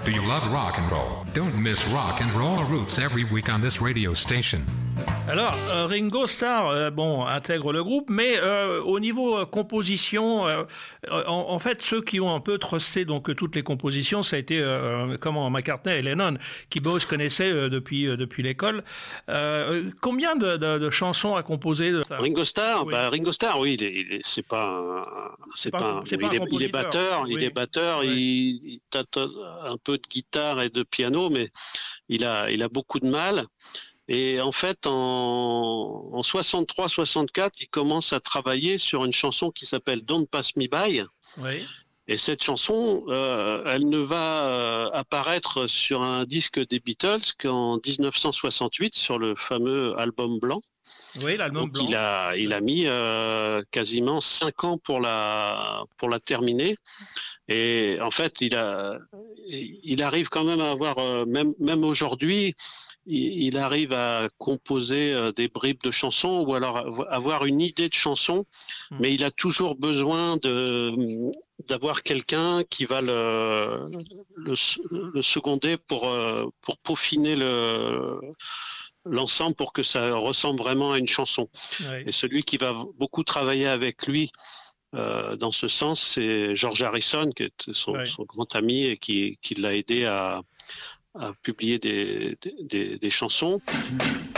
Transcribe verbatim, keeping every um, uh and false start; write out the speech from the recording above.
Do you love rock and roll? Don't miss Rock and Roll Roots every week on this radio station. Alors, euh, Ringo Starr, euh, bon, intègre le groupe, mais euh, au niveau euh, composition, euh, en, en fait, ceux qui ont un peu trusté donc toutes les compositions, ça a été euh, comment McCartney et Lennon, qui both se connaissaient euh, depuis euh, depuis l'école. Euh, combien de, de, de chansons a composé de... Ringo Starr, oui. bah Ringo Starr, oui, il est, il est, c'est pas, un, c'est, c'est pas, pas, un, c'est il, pas est, un il est batteur, oui. il est batteur, oui. il, il tâtonne un peu de guitare et de piano, mais il a, il a beaucoup de mal. Et en fait, en, en soixante-trois soixante-quatre, il commence à travailler sur une chanson qui s'appelle Don't Pass Me By. Oui. Et cette chanson, euh, elle ne va euh, apparaître sur un disque des Beatles qu'en dix-neuf cent soixante-huit, sur le fameux album blanc. Oui, l'album Donc, blanc. Il a, il a mis euh, quasiment cinq ans pour la, pour la terminer. Et en fait, il, a, il arrive quand même à avoir, euh, même, même aujourd'hui, il arrive à composer des bribes de chansons ou alors avoir une idée de chanson, mmh. mais il a toujours besoin de, d'avoir quelqu'un qui va le, le, le seconder pour, pour peaufiner le, l'ensemble pour que ça ressemble vraiment à une chanson. Oui. Et celui qui va beaucoup travailler avec lui euh, dans ce sens, c'est George Harrison, qui est son, oui. son grand ami et qui, qui l'a aidé à à publier des, des, des chansons.